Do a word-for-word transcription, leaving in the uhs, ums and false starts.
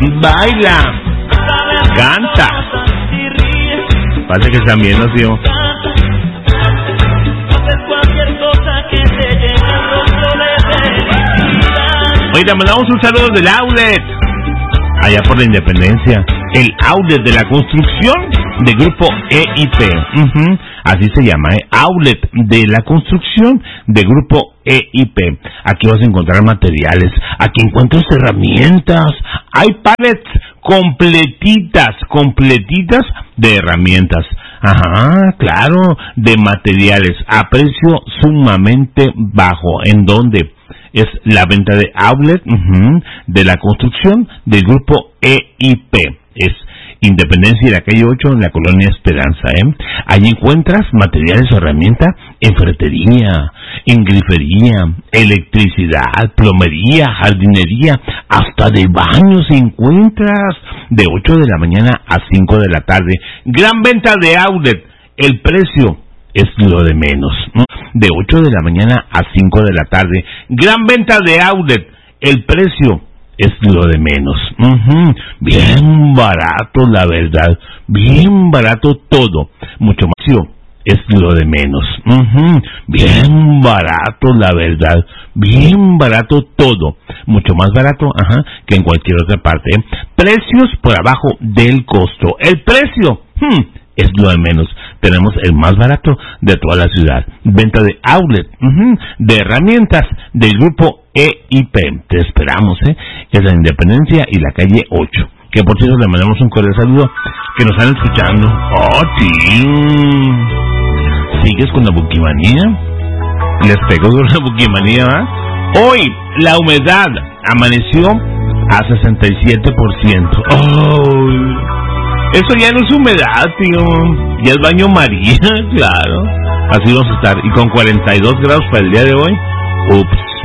baila, canta. Parece que también nos dio. Oiga, mandamos un saludo del outlet, allá por la Independencia, el outlet de la construcción de Grupo E I P, uh-huh. Así se llama, ¿eh? Outlet de la construcción de Grupo E I P. Aquí vas a encontrar materiales, aquí encuentras herramientas, hay pallets completitas, completitas de herramientas. Ajá, claro, de materiales a precio sumamente bajo. ¿En dónde? Es la venta de outlet uh-huh, de la construcción del Grupo E I P. Es Independencia y la calle ocho en la colonia Esperanza, ¿eh? Allí encuentras materiales o herramientas en ferretería, en grifería, electricidad, plomería, jardinería, hasta de baños encuentras de ocho de la mañana a cinco de la tarde. Gran venta de outlet, el precio es lo de menos, ¿no? De ocho de la mañana a cinco de la tarde. Gran venta de outlet, el precio es lo de menos. Uh-huh. Bien barato, la verdad. Bien barato todo. Mucho más es lo de menos. Uh-huh. Bien barato, la verdad. Bien barato todo. Mucho más barato, ajá, que en cualquier otra parte. Precios por abajo del costo. El precio, hmm, es lo de menos. Tenemos el más barato de toda la ciudad. Venta de outlet, uh-huh, de herramientas del Grupo E I P. Te esperamos, ¿eh? Es la Independencia y la calle ocho. Que por cierto le mandamos un cordial saludo que nos están escuchando. ¡Oh, tío! ¿Sigues con la buquimanía? ¿Les pegó con la buquimanía, ¿eh? Hoy la humedad amaneció a sesenta y siete por ciento. ¡Oh! Eso ya no es humedad, tío. Ya es baño María, claro. Así vamos a estar. Y con cuarenta y dos grados para el día de hoy. Ups.